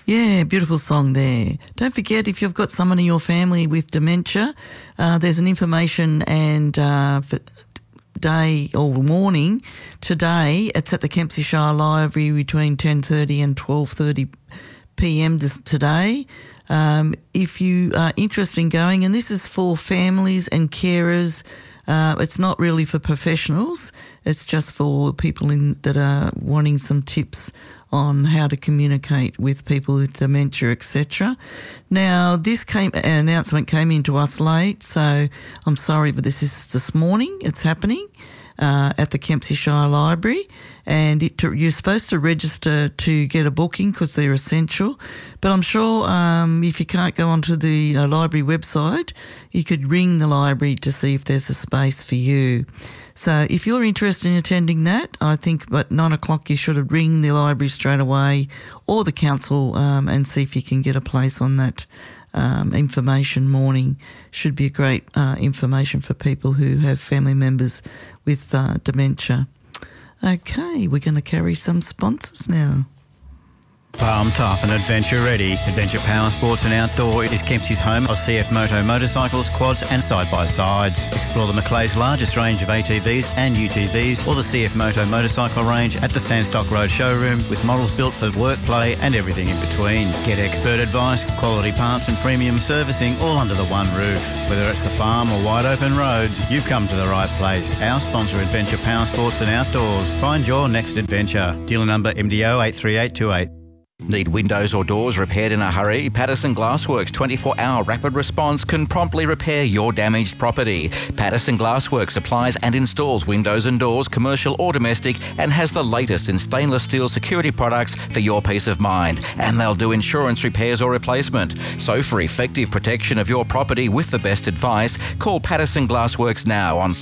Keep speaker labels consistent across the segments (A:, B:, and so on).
A: Yeah, beautiful song there. Don't forget, if you've got someone in your family with dementia, there's an information and for day or morning today. It's at the Kempsey Shire Library between 10:30 and 12:30 p.m. today. If you are interested in going, and this is for families and carers, it's not really for professionals. It's just for people that are wanting some tips on how to communicate with people with dementia, etc. Now, announcement came into us late, so I'm sorry, but this is this morning. It's happening at the Kempsey Shire Library, and you're supposed to register to get a booking because they're essential. But I'm sure if you can't go onto the library website, you could ring the library to see if there's a space for you. So if you're interested in attending that, I think at 9 o'clock you should ring the library straight away or the council and see if you can get a place on that information morning. Should be a great information for people who have family members with dementia. Okay, we're going to carry some sponsors now.
B: Farm tough and adventure ready. Adventure Power Sports and Outdoor is Kempsey's home of CF Moto motorcycles, quads and side-by-sides. Explore the Macleay's largest range of ATVs and UTVs or the CF Moto motorcycle range at the Sandstock Road showroom with models built for work, play and everything in between. Get expert advice, quality parts and premium servicing all under the one roof. Whether it's the farm or wide open roads, you've come to the right place. Our sponsor, Adventure Power Sports and Outdoors. Find your next adventure. Dealer number MDO 83828.
C: Need windows or doors repaired in a hurry? Patterson Glassworks 24-hour rapid response can promptly repair your damaged property. Patterson Glassworks supplies and installs windows and doors, commercial or domestic, and has the latest in stainless steel security products for your peace of mind. And they'll do insurance repairs or replacement. So for effective protection of your property with the best advice, call Patterson Glassworks now on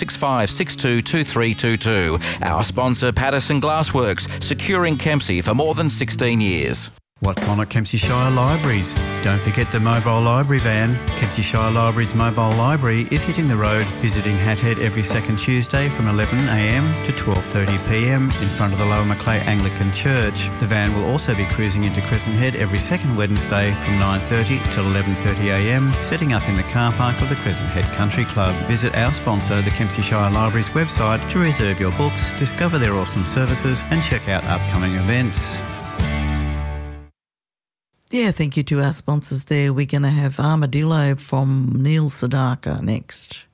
C: 65622322. Our sponsor, Patterson Glassworks, securing Kempsey for more than 16 years.
B: What's on at Kempsey Shire Libraries? Don't forget the mobile library van. Kempsey Shire Libraries mobile library is hitting the road, visiting Hat Head every second Tuesday from 11am to 12:30pm in front of the Lower Macleay Anglican Church. The van will also be cruising into Crescent Head every second Wednesday from 9:30 till 11:30am, setting up in the car park of the Crescent Head Country Club. Visit our sponsor, the Kempsey Shire Libraries website to reserve your books, discover their awesome services and check out upcoming events.
A: Yeah, thank you to our sponsors there. We're going to have Armadillo from Neil Sedaka next.